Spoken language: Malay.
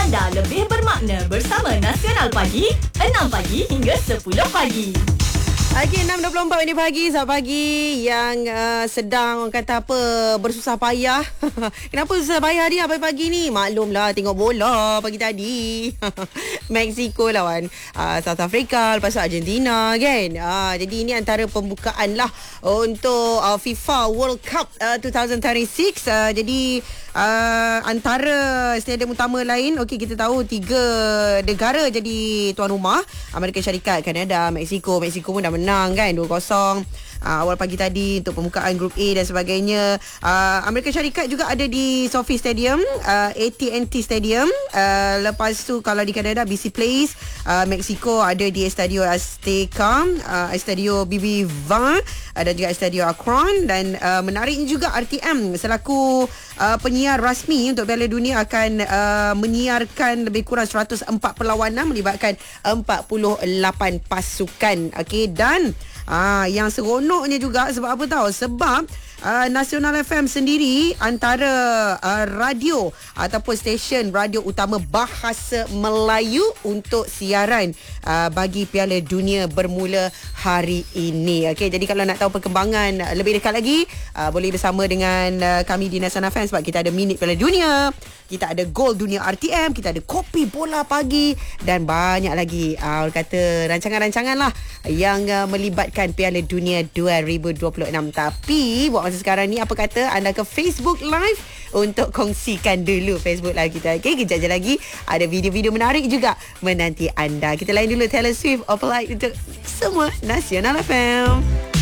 anda lebih bermakna bersama Nasional Pagi, 6 pagi hingga 10 pagi. Okey, 6.24 minit pagi. Selamat pagi yang sedang orang kata apa, bersusah payah. Kenapa susah payah dia pagi-pagi ni? Maklumlah, tengok bola pagi tadi. Mexico lawan South Africa, lepas tu Argentina kan. Jadi ini antara pembukaan lah untuk FIFA World Cup 2026. Jadi antara stadium utama lain, okey, kita tahu 3 negara jadi tuan rumah. Amerika Syarikat, Kanada, Mexico pun dah menang kan 2-0 awal pagi tadi untuk pembukaan grup A dan sebagainya. Amerika Syarikat juga ada di SoFi Stadium, AT&T Stadium. Lepas tu kalau di Kanada, BC Place. Mexico ada di Estadio Azteca, Estadio BBVA dan juga Estadio Akron. Dan menariknya juga RTM selaku penyiar rasmi untuk Piala Dunia akan menyiarkan lebih kurang 104 perlawanan melibatkan 48 pasukan. Okey, dan yang seronoknya juga sebab apa tahu? Sebab Nasional FM sendiri antara radio ataupun stesen radio utama bahasa Melayu untuk siaran bagi Piala Dunia bermula hari ini. Okey, jadi kalau nak tahu perkembangan lebih dekat lagi, boleh bersama dengan kami di Nasional FM sebab kita ada Minit Piala Dunia, kita ada Gol Dunia RTM, kita ada Kopi Bola Pagi dan banyak lagi kata rancangan-rancangan lah yang melibatkan Piala Dunia 2026. Tapi buat masa sekarang ni, apa kata anda ke Facebook Live untuk kongsikan dulu Facebook Live kita. Okay, kejap je lagi ada video-video menarik juga menanti anda. Kita lain dulu Taylor Swift, Opalite untuk semua Nasional FM.